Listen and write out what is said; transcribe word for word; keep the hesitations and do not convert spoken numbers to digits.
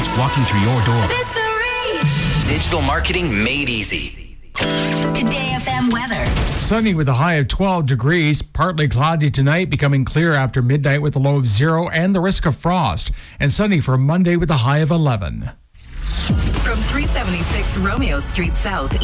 clients walking through your door. Digital marketing made easy. Today F M weather. Sunny with a high of twelve degrees. Partly cloudy tonight, becoming clear after midnight with a low of zero and the risk of frost. And sunny for Monday with a high of eleven. From three seventy-six Romeo Street South